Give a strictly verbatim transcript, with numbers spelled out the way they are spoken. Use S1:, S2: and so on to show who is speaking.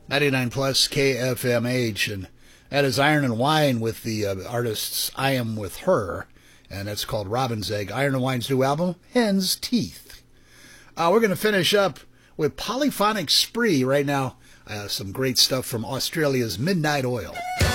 S1: ninety-nine plus K F M H, and that is Iron and Wine with the uh, artists I Am With Her, and that's called Robin's Egg. Iron and Wine's new album, Hen's Teeth. Uh, we're going to finish up with Polyphonic Spree right now. Uh, some great stuff from Australia's Midnight Oil.